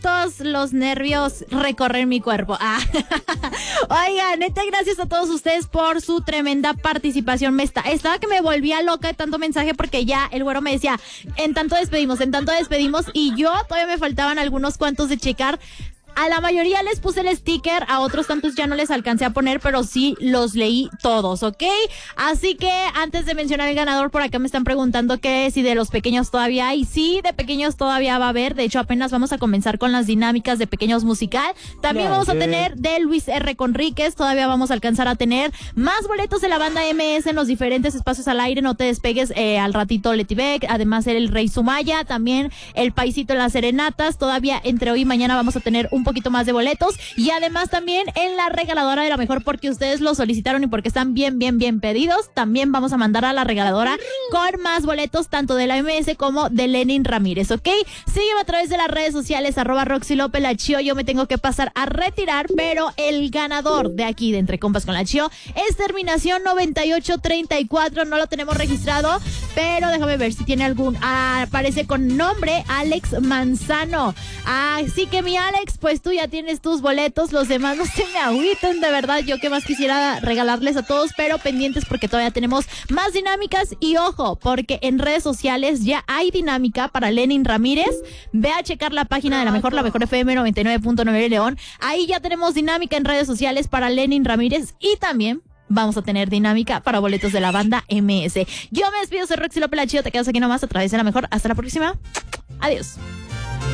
Todos los nervios recorren mi cuerpo. Oigan, neta, gracias a todos ustedes por su tremenda participación. Estaba que me volvía loca de tanto mensaje porque ya el güero me decía, en tanto despedimos, y yo todavía me faltaban algunos cuantos de checar. A la mayoría les puse el sticker, a otros tantos ya no les alcancé a poner, pero sí los leí todos, ¿ok? Así que antes de mencionar el ganador, por acá me están preguntando que si de los pequeños todavía hay. Sí, de pequeños todavía va a haber. De hecho, apenas vamos a comenzar con las dinámicas de pequeños musical. También vamos a tener de Luis R. Conríquez. Todavía vamos a alcanzar a tener más boletos de la banda MS en los diferentes espacios al aire. No te despegues, al ratito Letibek, además el Rey Sumaya, también el Paisito en las Serenatas. Todavía entre hoy y mañana vamos a tener un poquito más de boletos, y además también en la regaladora de la mejor, porque ustedes lo solicitaron y porque están bien pedidos, también vamos a mandar a la regaladora con más boletos, tanto de la MS como de Lenin Ramírez, ¿ok? Sígueme a través de las redes sociales, @Roxy López la Chio. Yo me tengo que pasar a retirar, pero el ganador de aquí de Entre Compas con la Chio es terminación 9834, no lo tenemos registrado, pero déjame ver si tiene algún, aparece con nombre Alex Manzano. Así que mi Alex, pues tú ya tienes tus boletos, los demás no se me agüiten, de verdad, yo que más quisiera regalarles a todos, pero pendientes porque todavía tenemos más dinámicas. Y ojo, porque en redes sociales ya hay dinámica para Lenin Ramírez. Ve a checar la página de la mejor FM 99.9 León, ahí ya tenemos dinámica en redes sociales para Lenin Ramírez, y también vamos a tener dinámica para boletos de la banda MS. Yo me despido, soy Roxy López la Chio, te quedas aquí nomás a través de la mejor. Hasta la próxima, adiós.